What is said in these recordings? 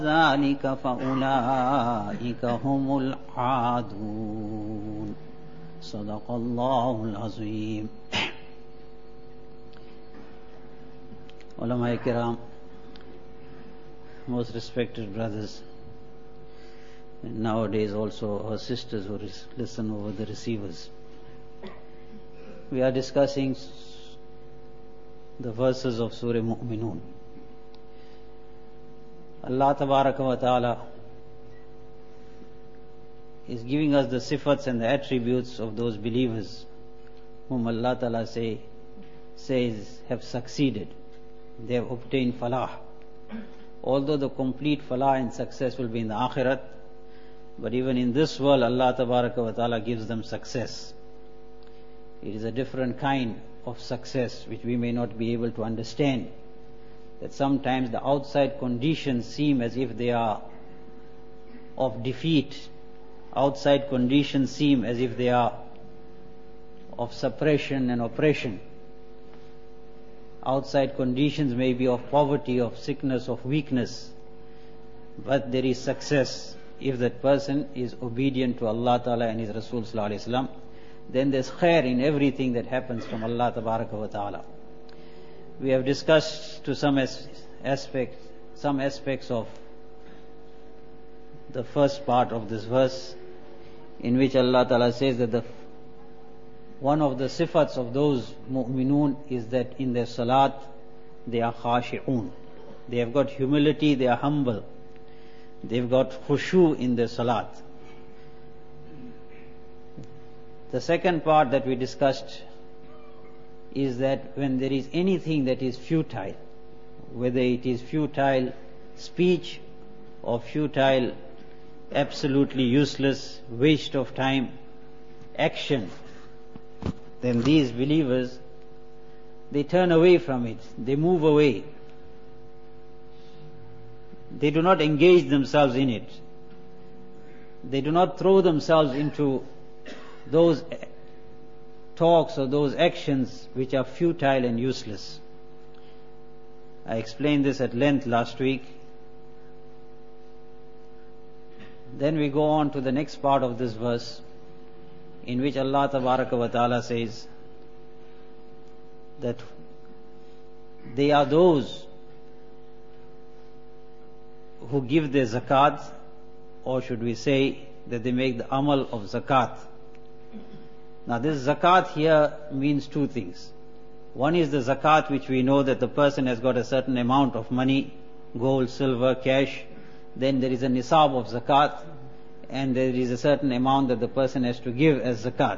ذلك فأولئك هم العادون. صدق الله العظيم. Ulama Kiram, most respected brothers, and nowadays also our sisters who listen over the receivers. We are discussing the verses of Surah Mu'minun. Allah Tabaraka wa Ta'ala is giving us the sifats and the attributes of those believers whom Allah Ta'ala says have succeeded. They have obtained falah. Although the complete falah and success will be in the akhirat, but even in this world Allah Tabaraka wa Ta'ala gives them success. It is a different kind of success which we may not be able to understand. That sometimes the outside conditions seem as if they are of defeat. Outside conditions seem as if they are of suppression and oppression. Outside conditions may be of poverty, of sickness, of weakness. But there is success if that person is obedient to Allah Ta'ala and His Rasul Sallallahu Alaihi Wasallam. Then there's khair in everything that happens from Allah Tabaraka wa Ta'ala. We have discussed to some aspects of the first part of this verse, in which Allah Ta'ala says that one of the sifats of those mu'minun is that in their salat they are khashi'un. They have got humility, they are humble. They've got khushu in their salat. The second part that we discussed is that when there is anything that is futile, whether it is futile speech or futile, absolutely useless, waste of time, action, then these believers, they turn away from it, they move away. They do not engage themselves in it. They do not throw themselves into those talks or those actions which are futile and useless. I explained this at length last week. Then we go on to the next part of this verse, in which Allah Tabaraka wa Ta'ala says that they are those who give their zakat, or should we say that they make the amal of zakat. Now this zakat here means two things. One is the zakat which we know that the person has got a certain amount of money, gold, silver, cash. Then there is a nisab of zakat, and there is a certain amount that the person has to give as zakat.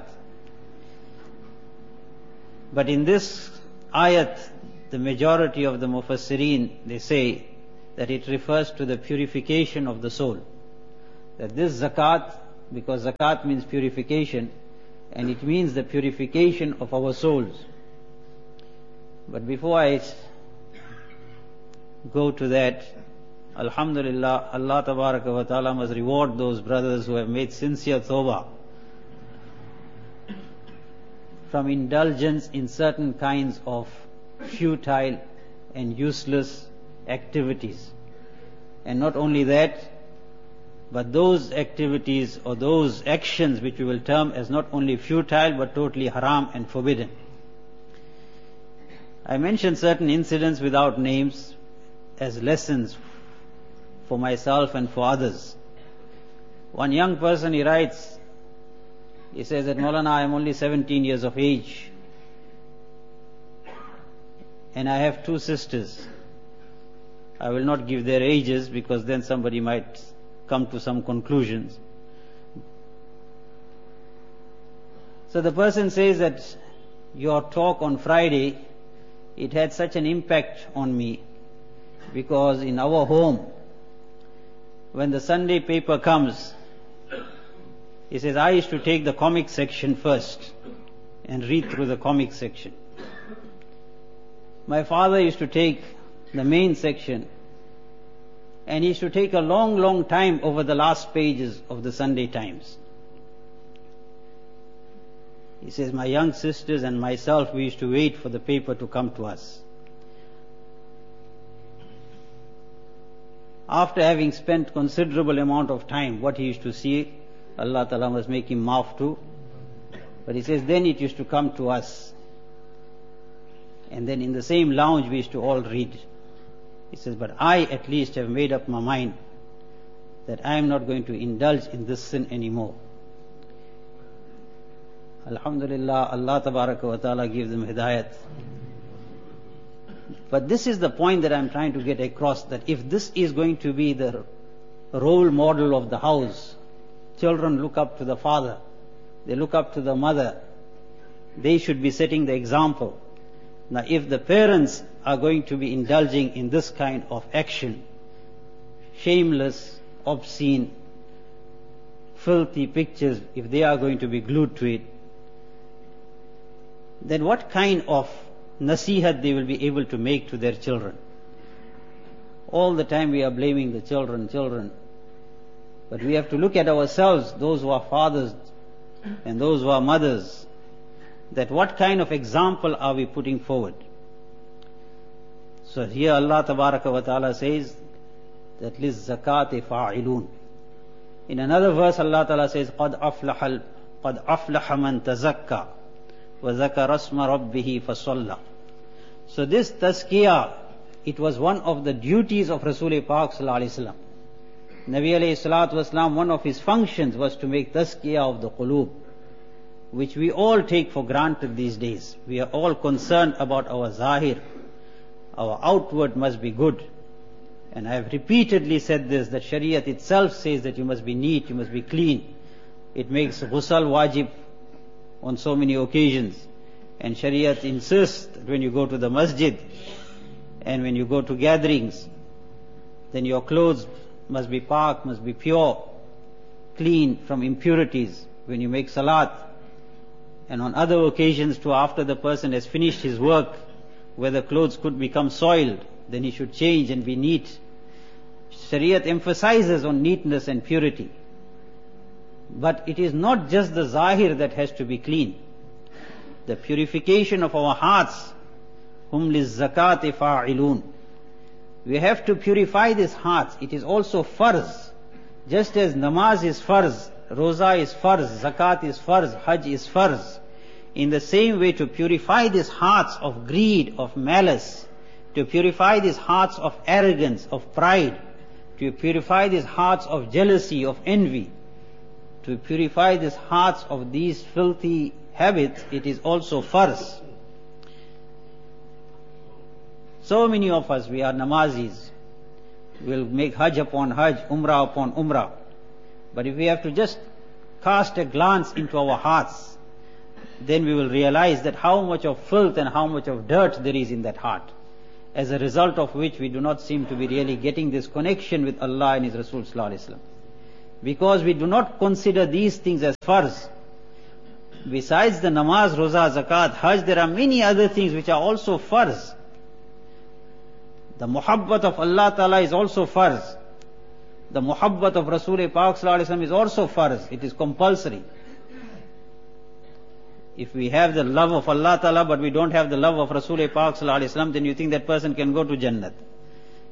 But in this ayat, the majority of the mufassirin, they say that it refers to the purification of the soul. That this zakat, because zakat means purification, and it means the purification of our souls. But before I go to that, Alhamdulillah, Allah Tabaraka wa Ta'ala must reward those brothers who have made sincere tawbah from indulgence in certain kinds of futile and useless activities. And not only that, but those activities or those actions which we will term as not only futile but totally haram and forbidden. I mentioned certain incidents without names as lessons for myself and for others. One young person, he writes, he says that Maulana, I am only 17 years of age and I have two sisters. I will not give their ages because then somebody might come to some conclusions. So the person says that your talk on Friday, it had such an impact on me, because in our home, when the Sunday paper comes, he says, I used to take the comic section first and read through the comic section. My father used to take the main section, and he used to take a long time over the last pages of the Sunday Times. He says, my young sisters and myself, we used to wait for the paper to come to us. After having spent considerable amount of time, what he used to see, Allah Ta'ala must make him maaf too. But he says, then it used to come to us. And then in the same lounge we used to all read. He says, but I at least have made up my mind that I am not going to indulge in this sin anymore. Alhamdulillah, Allah Tabaraka wa Ta'ala gives them hidayat. But this is the point that I am trying to get across, that if this is going to be the role model of the house, children look up to the father, they look up to the mother, they should be setting the example. Now if the parents are going to be indulging in this kind of action, shameless, obscene, filthy pictures, if they are going to be glued to it, then what kind of nasihat they will be able to make to their children? All the time we are blaming the children. But we have to look at ourselves, those who are fathers and those who are mothers, that what kind of example are we putting forward? So here Allah Tabaraka wa Ta'ala says that liz zakati fa'ilun. In another verse Allah Ta'ala says, قَدْ أَفْلَحَ مَنْ تَزَكَّى وَذَكَرَ اسْمَ رَبِّهِ فَصَلَّى. So this tazkiyah, it was one of the duties of Rasul Pak Sallallahu Alaihi Wasallam. Nabi alayhi salatu wasalam, one of his functions was to make tazkiyah of the qulub, which we all take for granted these days. We are all concerned about our zahir. Our outward must be good. And I have repeatedly said this, that Shariat itself says that you must be neat, you must be clean. It makes ghusl wajib on so many occasions. And Shariat insists that when you go to the masjid and when you go to gatherings, then your clothes must be pak, must be pure, clean from impurities. When you make salat, and on other occasions too, after the person has finished his work, where the clothes could become soiled, then he should change and be neat. Shariat emphasizes on neatness and purity. But it is not just the zahir that has to be clean. The purification of our hearts, hum liz zakati fa'ilun. We have to purify these hearts. It is also farz. Just as namaz is farz, roza is farz, zakat is farz, hajj is farz. In the same way, to purify these hearts of greed, of malice, to purify these hearts of arrogance, of pride, to purify these hearts of jealousy, of envy, to purify these hearts of these filthy habits, it is also farz. So many of us, we are namazis. We'll make hajj upon hajj, umrah upon umrah. But if we have to just cast a glance into our hearts, then we will realize that how much of filth and how much of dirt there is in that heart. As a result of which we do not seem to be really getting this connection with Allah and His Rasul Sallallahu Alaihi Wasallam. Because we do not consider these things as farz. Besides the namaz, roza, zakat, hajj, there are many other things which are also farz. The muhabbat of Allah Ta'ala is also farz. The muhabbat of Rasul Pak Sallallahu Alaihi Wasallam is also farz. It is compulsory. If we have the love of Allah Ta'ala but we don't have the love of Rasul Pak Sallallahu Alaihi Wasallam, then you think that person can go to Jannat.